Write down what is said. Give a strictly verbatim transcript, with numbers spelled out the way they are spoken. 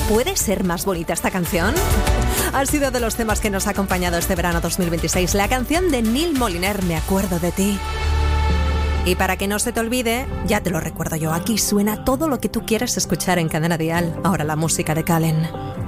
¿Puede ser más bonita esta canción? Ha sido de los temas que nos ha acompañado este verano dos mil veintiséis, la canción de Neil Moliner, Me acuerdo de ti. Y para que no se te olvide, ya te lo recuerdo yo, aquí suena todo lo que tú quieres escuchar en Cadena Dial. Ahora la música de Kallen.